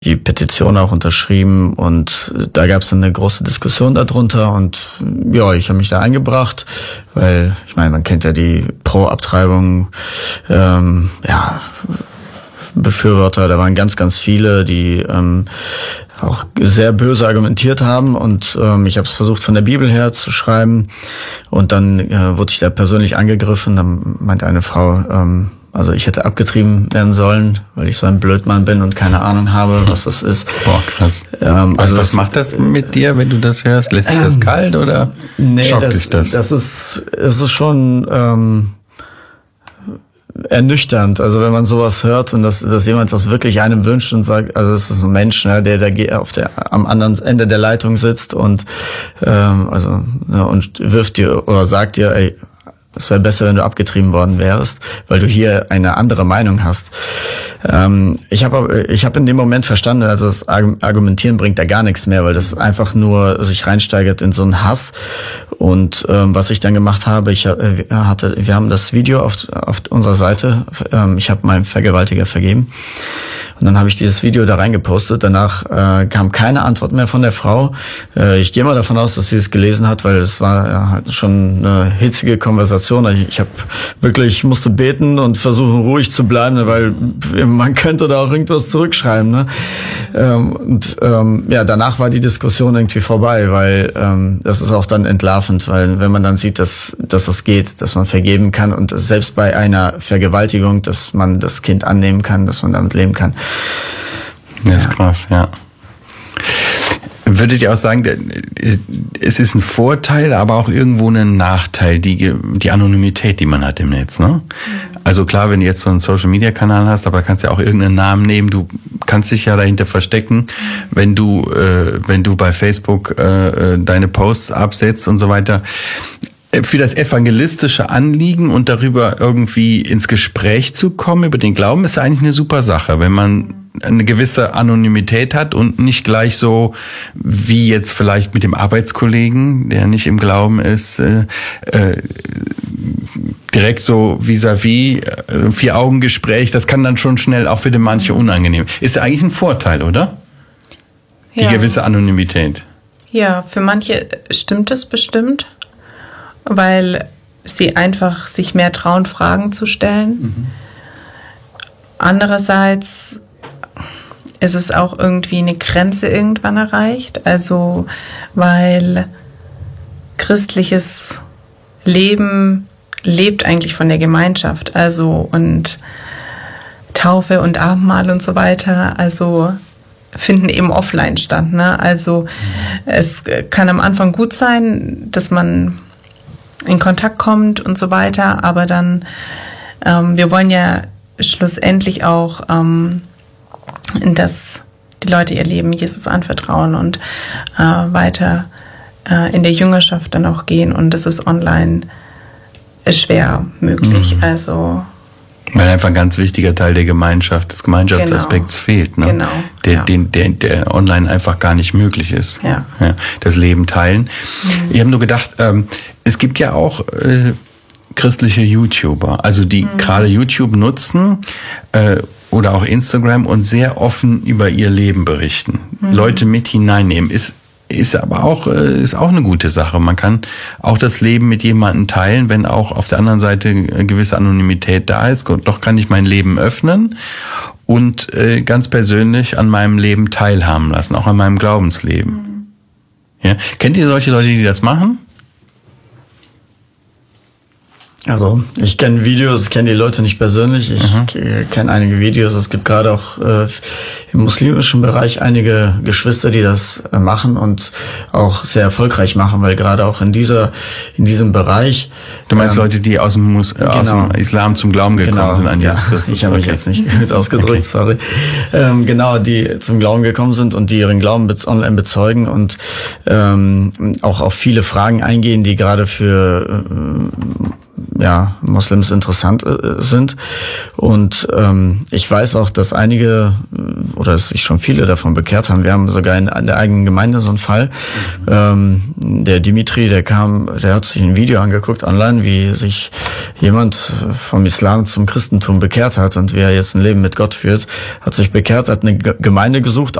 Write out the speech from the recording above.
die Petition auch unterschrieben und da gab es eine große Diskussion darunter und ja, ich habe mich da eingebracht, weil ich meine, man kennt ja die Pro-Abtreibung, Befürworter, da waren ganz, ganz viele, die auch sehr böse argumentiert haben und ich habe es versucht von der Bibel her zu schreiben und dann wurde ich da persönlich angegriffen, dann meinte eine Frau, also ich hätte abgetrieben werden sollen, weil ich so ein Blödmann bin und keine Ahnung habe, was das ist. Boah, krass. Also was macht das mit dir, wenn du das hörst? Lässt dich das kalt oder schockt dich das? Es ist schon ernüchternd. Also wenn man sowas hört und dass jemand das wirklich einem wünscht und sagt, also es ist ein Mensch, ne, der am anderen Ende der Leitung sitzt und und wirft dir oder sagt dir, ey, es wäre besser, wenn du abgetrieben worden wärst, weil du hier eine andere Meinung hast. Ich hab in dem Moment verstanden, also das Argumentieren bringt da gar nichts mehr, weil das einfach nur sich reinsteigert in so einen Hass. Und was ich dann gemacht habe, wir haben das Video auf unserer Seite. Ich habe meinem Vergewaltiger vergeben. Und dann habe ich dieses Video da reingepostet. Danach kam keine Antwort mehr von der Frau. Ich gehe mal davon aus, dass sie es gelesen hat, weil es war halt schon eine hitzige Konversation. Ich musste beten und versuchen ruhig zu bleiben, weil man könnte da auch irgendwas zurückschreiben. Ne? Danach war die Diskussion irgendwie vorbei, weil das ist auch dann entlarvend, weil wenn man dann sieht, dass das geht, dass man vergeben kann und selbst bei einer Vergewaltigung, dass man das Kind annehmen kann, dass man damit leben kann. Das ist krass, ja. Würdet ihr auch sagen, es ist ein Vorteil, aber auch irgendwo ein Nachteil, die Anonymität, die man hat im Netz, ne? Also klar, wenn du jetzt so einen Social-Media-Kanal hast, aber kannst ja auch irgendeinen Namen nehmen, du kannst dich ja dahinter verstecken, wenn du bei Facebook deine Posts absetzt und so weiter. Für das evangelistische Anliegen und darüber irgendwie ins Gespräch zu kommen über den Glauben ist eigentlich eine super Sache, wenn man eine gewisse Anonymität hat und nicht gleich so wie jetzt vielleicht mit dem Arbeitskollegen, der nicht im Glauben ist, direkt so vis-à-vis, 4-Augen-Gespräch, das kann dann schon schnell auch für den manche unangenehm. Ist ja eigentlich ein Vorteil, oder? Die gewisse Anonymität. Ja, für manche stimmt es bestimmt, weil sie einfach sich mehr trauen, Fragen zu stellen. Andererseits ist es auch irgendwie eine Grenze irgendwann erreicht, also weil christliches Leben lebt eigentlich von der Gemeinschaft, also und Taufe und Abendmahl und so weiter, also finden eben offline statt, ne? Also es kann am Anfang gut sein, dass man in Kontakt kommt und so weiter, aber dann, wir wollen ja schlussendlich auch, dass die Leute ihr Leben Jesus anvertrauen und weiter in der Jüngerschaft dann auch gehen und das ist online schwer möglich, also weil einfach ein ganz wichtiger Teil der Gemeinschaft, des Gemeinschaftsaspekts fehlt, ne? Genau. Der online einfach gar nicht möglich ist. Ja. Das Leben teilen. Ich habe nur gedacht, es gibt ja auch christliche YouTuber, also die gerade YouTube nutzen oder auch Instagram und sehr offen über ihr Leben berichten. Leute mit hineinnehmen. Ist aber auch eine gute Sache. Man kann auch das Leben mit jemandem teilen, wenn auch auf der anderen Seite eine gewisse Anonymität da ist. Doch kann ich mein Leben öffnen und ganz persönlich an meinem Leben teilhaben lassen, auch an meinem Glaubensleben. Ja. Kennt ihr solche Leute, die das machen? Also ich kenne Videos, ich kenne die Leute nicht persönlich, ich kenne einige Videos. Es gibt gerade auch im muslimischen Bereich einige Geschwister, die das machen und auch sehr erfolgreich machen, weil gerade auch in diesem Bereich. Du meinst Leute, die aus dem Islam zum Glauben gekommen sind an Jesus Christus? Ich habe mich jetzt nicht gut ausgedrückt, sorry. Die zum Glauben gekommen sind und die ihren Glauben online bezeugen und auch auf viele Fragen eingehen, die gerade für Moslems interessant sind. Und ich weiß auch, dass einige oder dass sich schon viele davon bekehrt haben. Wir haben sogar in der eigenen Gemeinde so einen Fall. Der Dimitri, der hat sich ein Video angeguckt online, wie sich jemand vom Islam zum Christentum bekehrt hat und wie er jetzt ein Leben mit Gott führt, hat sich bekehrt, hat eine Gemeinde gesucht,